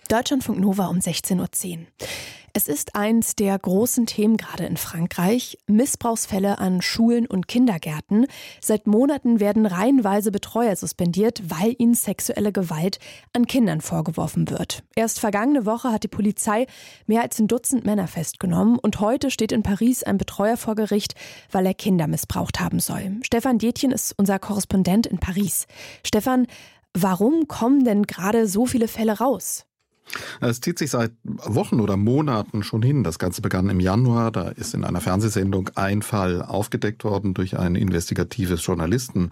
Deutschlandfunk Nova um 16:10 Uhr. Es ist eins der großen Themen gerade in Frankreich. Missbrauchsfälle an Schulen und Kindergärten. Seit Monaten werden reihenweise Betreuer suspendiert, weil ihnen sexuelle Gewalt an Kindern vorgeworfen wird. Erst vergangene Woche hat die Polizei mehr als ein Dutzend Männer festgenommen. Und heute steht in Paris ein Betreuer vor Gericht, weil er Kinder missbraucht haben soll. Stefan Detjen ist unser Korrespondent in Paris. Stefan, warum kommen denn gerade so viele Fälle raus? Es zieht sich seit Wochen oder Monaten schon hin. Das Ganze begann im Januar. Da ist in einer Fernsehsendung ein Fall aufgedeckt worden durch ein investigatives Journalistenteam.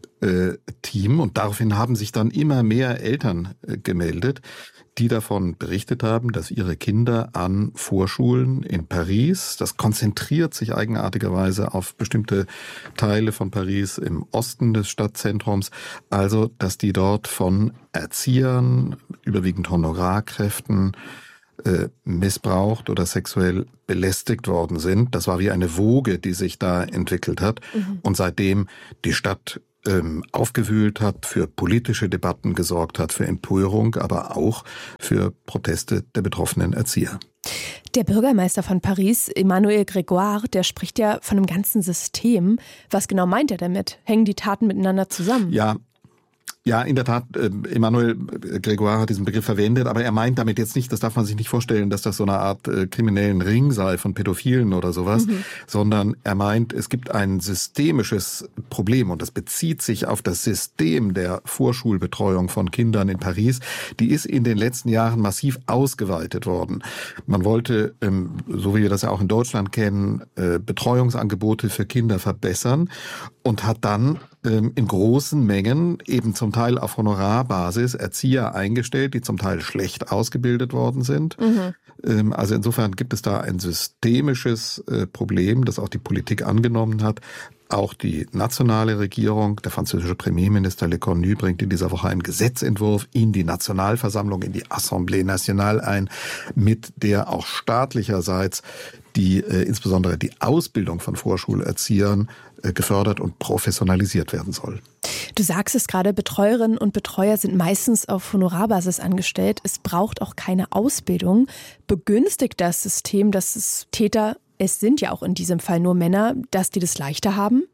Und daraufhin haben sich dann immer mehr Eltern gemeldet, die davon berichtet haben, dass ihre Kinder an Vorschulen in Paris, das konzentriert sich eigenartigerweise auf bestimmte Teile von Paris im Osten des Stadtzentrums, also dass die dort von Erziehern, überwiegend Honorarkräften, missbraucht oder sexuell belästigt worden sind. Das war wie eine Woge, die sich da entwickelt hat und seitdem die Stadt aufgewühlt hat, für politische Debatten gesorgt hat, für Empörung, aber auch für Proteste der betroffenen Erzieher. Der Bürgermeister von Paris, Emmanuel Grégoire, der spricht ja von einem ganzen System. Was genau meint er damit? Hängen die Taten miteinander zusammen? Ja, in der Tat, Emmanuel Grégoire hat diesen Begriff verwendet, aber er meint damit jetzt nicht, das darf man sich nicht vorstellen, dass das so eine Art kriminellen Ring sei von Pädophilen oder sowas, sondern er meint, es gibt ein systemisches Problem und das bezieht sich auf das System der Vorschulbetreuung von Kindern in Paris. Die ist in den letzten Jahren massiv ausgeweitet worden. Man wollte, so wie wir das ja auch in Deutschland kennen, Betreuungsangebote für Kinder verbessern und hat dann in großen Mengen eben zum Teil auf Honorarbasis Erzieher eingestellt, die zum Teil schlecht ausgebildet worden sind. Also insofern gibt es da ein systemisches Problem, das auch die Politik angenommen hat. Auch die nationale Regierung, der französische Premierminister Le Cornu bringt in dieser Woche einen Gesetzentwurf in die Nationalversammlung, in die Assemblée Nationale ein, mit der auch staatlicherseits die insbesondere die Ausbildung von Vorschulerziehern gefördert und professionalisiert werden soll. Du sagst es gerade, Betreuerinnen und Betreuer sind meistens auf Honorarbasis angestellt. Es braucht auch keine Ausbildung. Begünstigt das System, dass es Täter, es sind ja auch in diesem Fall nur Männer, dass die das leichter haben?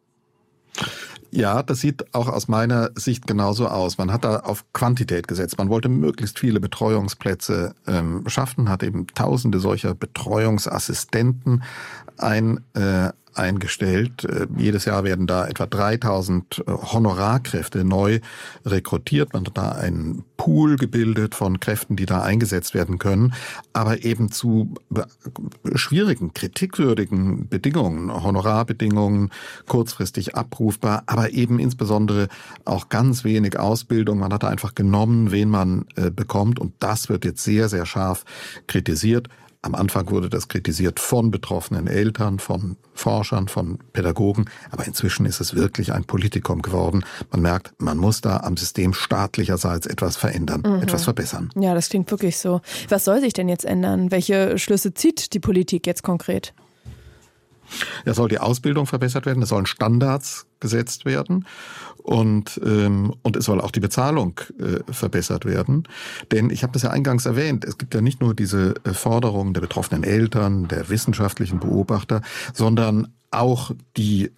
Ja, das sieht auch aus meiner Sicht genauso aus. Man hat da auf Quantität gesetzt. Man wollte möglichst viele Betreuungsplätze schaffen, hat eben Tausende solcher Betreuungsassistenten eingestellt. Jedes Jahr werden da etwa 3000 Honorarkräfte neu rekrutiert. Man hat da einen Pool gebildet von Kräften, die da eingesetzt werden können, aber eben zu schwierigen, kritikwürdigen Bedingungen, Honorarbedingungen, kurzfristig abrufbar, aber eben insbesondere auch ganz wenig Ausbildung. Man hat da einfach genommen, wen man bekommt, und das wird jetzt sehr, sehr scharf kritisiert. Am Anfang wurde das kritisiert von betroffenen Eltern, von Forschern, von Pädagogen. Aber inzwischen ist es wirklich ein Politikum geworden. Man merkt, man muss da am System staatlicherseits etwas verändern, etwas verbessern. Ja, das klingt wirklich so. Was soll sich denn jetzt ändern? Welche Schlüsse zieht die Politik jetzt konkret? Ja, soll die Ausbildung verbessert werden, es sollen Standards gesetzt werden und es soll auch die Bezahlung verbessert werden. Denn ich habe das ja eingangs erwähnt, es gibt ja nicht nur diese Forderungen der betroffenen Eltern, der wissenschaftlichen Beobachter, sondern auch diese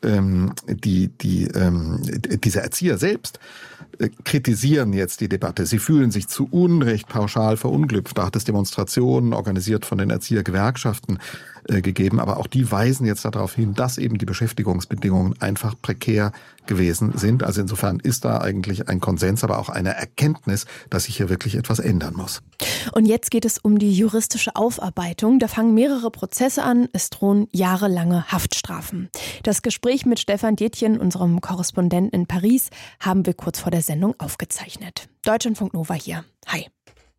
Erzieher selbst kritisieren jetzt die Debatte. Sie fühlen sich zu Unrecht pauschal verunglückt. Da hat es Demonstrationen organisiert von den Erziehergewerkschaften gegeben, aber auch die weisen jetzt darauf hin, dass eben die Beschäftigungsbedingungen einfach prekär gewesen sind. Also insofern ist da eigentlich ein Konsens, aber auch eine Erkenntnis, dass sich hier wirklich etwas ändern muss. Und jetzt geht es um die juristische Aufarbeitung. Da fangen mehrere Prozesse an. Es drohen jahrelange Haftstrafen. Das Gespräch mit Stefan Detjen, unserem Korrespondenten in Paris, haben wir kurz vor der Sendung aufgezeichnet. Deutschlandfunk Nova hier. Hi.